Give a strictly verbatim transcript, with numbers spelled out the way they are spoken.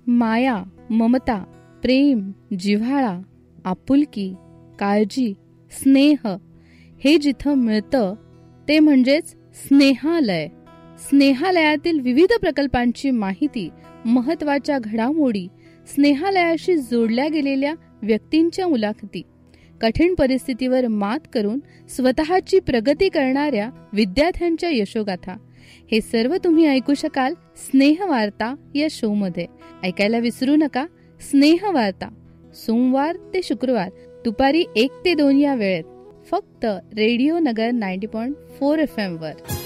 माया, ममता, प्रेम, जिव्हाळा, आपुलकी, काळजी, स्नेह हे जिथं मिळतं ते म्हणजेच स्नेहालय. स्नेहालयातील विविध प्रकल्पांची माहिती, महत्त्वाच्या घडामोडी, स्नेहालयाशी जोडल्या गेलेल्या व्यक्तींच्या मुलाखती, कठीण परिस्थितीवर मात करून स्वतःची प्रगती करणाऱ्या विद्यार्थ्यांच्या यशोगाथा हे सर्व तुम्ही ऐकू शकाल स्नेहवार्ता या शो मध्ये. ऐकायला विसरू नका स्नेहवार्ता, सोमवार ते शुक्रवार दुपारी एक ते दोन या वेळेत फक्त रेडिओ नगर नव्वद पॉइंट चार एफ एम वर.